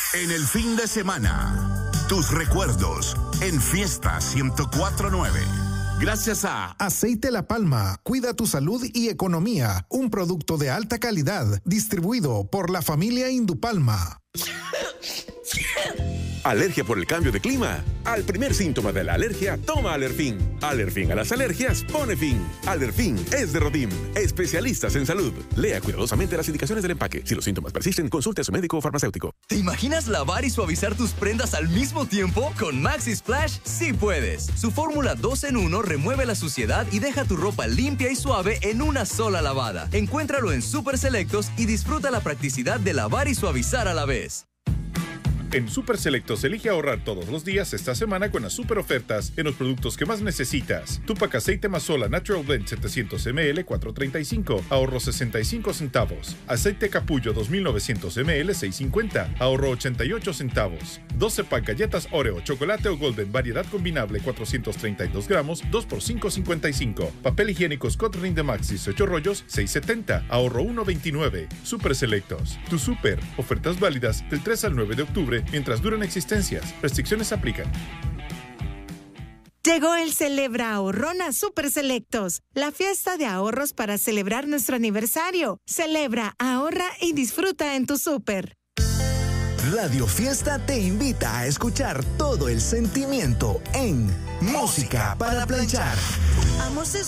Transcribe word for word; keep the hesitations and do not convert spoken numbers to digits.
En el fin de semana, tus recuerdos en Fiesta ciento cuatro punto nueve. Gracias a Aceite La Palma, cuida tu salud y economía. Un producto de alta calidad, distribuido por la familia Indupalma. ¿Alergia por el cambio de clima? Al primer síntoma de la alergia, toma Alerfin. Alerfin a las alergias, pone fin. Alerfin es de Rodim, especialistas en salud. Lea cuidadosamente las indicaciones del empaque. Si los síntomas persisten, consulte a su médico o farmacéutico. ¿Te imaginas lavar y suavizar tus prendas al mismo tiempo? Con Maxi Splash sí puedes. Su fórmula dos en uno remueve la suciedad y deja tu ropa limpia y suave en una sola lavada. Encuéntralo en Super Selectos y disfruta la practicidad de lavar y suavizar a la vez. En Super Selectos elige ahorrar todos los días esta semana con las super ofertas en los productos que más necesitas. Tupac aceite Mazola Natural Blend setecientos mililitros, cuatro treinta y cinco, ahorro sesenta y cinco centavos. Aceite Capullo dos mil novecientos mililitros, seis cincuenta, ahorro ochenta y ocho centavos. doce pack galletas Oreo, chocolate o Golden, variedad combinable, cuatrocientos treinta y dos gramos, dos por cinco cincuenta y cinco. Papel higiénico Scott Rinde Maxis, ocho rollos, seis setenta, ahorro uno veintinueve. Super Selectos, tu super. Ofertas válidas del tres al nueve de octubre mientras duran existencias. Restricciones aplican. Llegó el Celebra Ahorrón a Super Selectos, la fiesta de ahorros para celebrar nuestro aniversario. Celebra, ahorra y disfruta en tu súper. Radio Fiesta te invita a escuchar todo el sentimiento en Música para Planchar. Amo ese